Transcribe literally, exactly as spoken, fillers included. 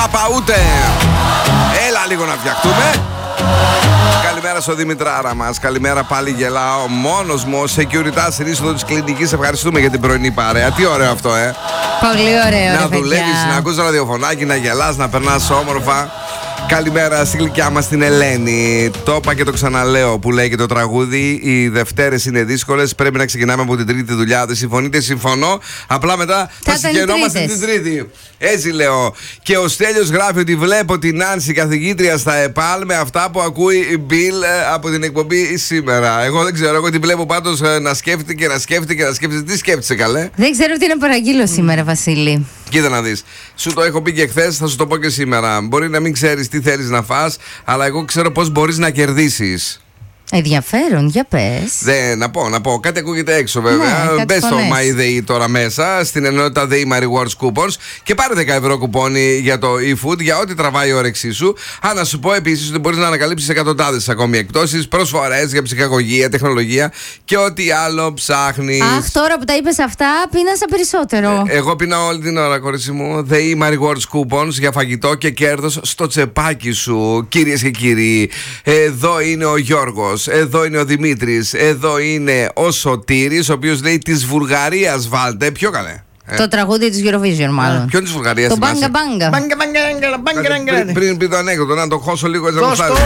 Πάπα ούτε. Έλα λίγο να φτιαχτούμε. Καλημέρα στο Δημητράρα μας. Καλημέρα, πάλι γελάω. Μόνος μου, ο security στην είσοδο της κλινικής. Ευχαριστούμε για την πρωινή παρέα. Τι ωραίο αυτό, ε. Πολύ ωραίο. Να δουλεύεις, να ακούς ραδιοφωνάκι, να γελάς, να περνάς όμορφα. Καλημέρα στη γλυκιά μας την Ελένη. Το είπα και το ξαναλέω που λέει και το τραγούδι. Οι Δευτέρες είναι δύσκολες. Πρέπει να ξεκινάμε από την Τρίτη δουλειά. Δεν συμφωνείτε? Συμφωνώ. Απλά μετά θα, θα συγχαιρόμαστε την Τρίτη. Έτσι λέω. Και ο Στέλιος γράφει ότι βλέπω την Άνση καθηγήτρια στα ΕΠΑΛ με αυτά που ακούει η Μπιλ από την εκπομπή σήμερα. Εγώ δεν ξέρω. Εγώ την βλέπω πάντως να σκέφτεται και να σκέφτεται και να σκέφτεται. Τι σκέφτεσαι, καλέ? Δεν ξέρω τι να παραγγείλω σήμερα, Βασίλη. Κοίτα να δεις. Σου το έχω πει και χθες, θα σου το πω και σήμερα. Μπορεί να μην ξέρεις τι θέλεις να φας, αλλά εγώ ξέρω πώς μπορείς να κερδίσεις. Ενδιαφέρον, για πες. Δε, να πω, να πω. Κάτι ακούγεται έξω βέβαια. Ναι, μπες στο MyDay τώρα μέσα, στην ενότητα Day My Rewards Coupons και πάρε δέκα ευρώ κουπόνι για το eFood για ό,τι τραβάει η όρεξή σου. Α, να σου πω επίσης ότι μπορείς να ανακαλύψεις εκατοντάδες ακόμη εκπτώσεις, προσφορές για ψυχαγωγία, τεχνολογία και ό,τι άλλο ψάχνεις. Αχ, τώρα που τα είπες αυτά, πίνασα περισσότερο. Ε, εγώ πίνω όλη την ώρα, κορίτσι μου. Day My Rewards Coupons για φαγητό και κέρδος στο τσεπάκι σου. Κυρίες και κύριοι, εδώ είναι ο Γιώργος. Εδώ είναι ο Δημήτρης. Εδώ είναι ο Σωτήρης, ο οποίος λέει της Βουλγαρίας βάλτε. Ποιο καλέ? Το τραγούδι της Eurovision, μάλλον. Ποιον της Βουλγαρίας? Το μπάγκα μπάγκα. Πριν πει το ανέκδοτο, να το χώσω λίγο έτσι να το